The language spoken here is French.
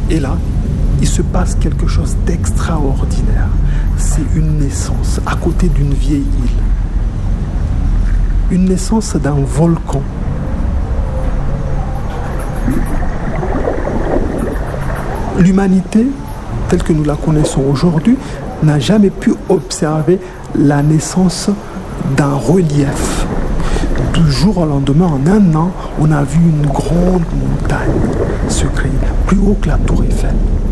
Et là, il se passe quelque chose d'extraordinaire. C'est une naissance à côté d'une vieille île. Une naissance d'un volcan. L'humanité, telle que nous la connaissons aujourd'hui, n'a jamais pu observer la naissance d'un relief. Du jour au lendemain, en un an, on a vu une grande montagne se créer, plus haut que la Tour Eiffel.